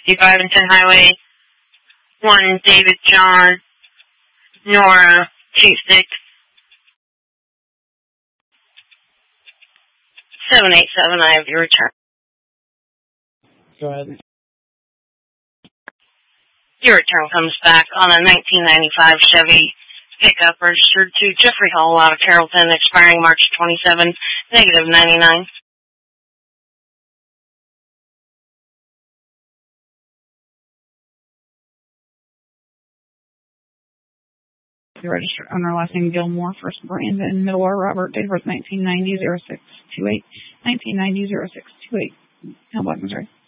55 and 10 Highway 1, David John, Nora, 26. 787, I have your return. Go ahead. Your return comes back on a 1995 Chevy pickup registered to Jeffrey Hall out of Carrollton, expiring March 27, negative 99. The registered owner, last name Gilmore, first Brandon Miller, Robert, date of birth 1990-0628, 1990-0628, Black, Missouri.